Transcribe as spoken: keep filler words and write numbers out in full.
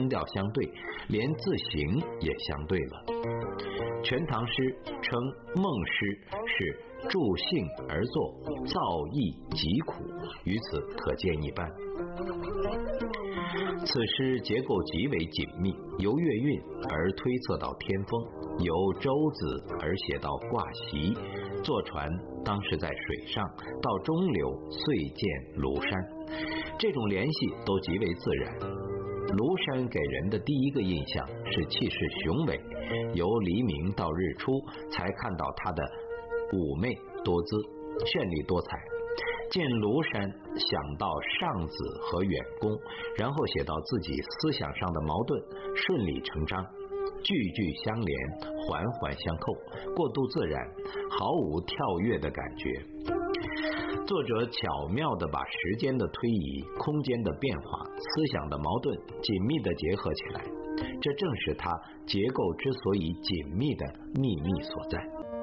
声调相对，连字形也相对了。全唐诗称孟诗是助兴而作，造诣极苦，于此可见一斑。此诗结构极为紧密，由月韵而推测到天风，由舟子而写到挂席，坐船当时在水上，到中流遂见庐山，这种联系都极为自然。庐山给人的第一个印象是气势雄伟，由黎明到日出才看到它的妩媚多姿、绚丽多彩。见庐山想到上子和远公，然后写到自己思想上的矛盾，顺理成章，句句相连，环环相扣，过渡自然，毫无跳跃的感觉。作者巧妙地把时间的推移、空间的变化、思想的矛盾紧密地结合起来，这正是它结构之所以紧密的秘密所在。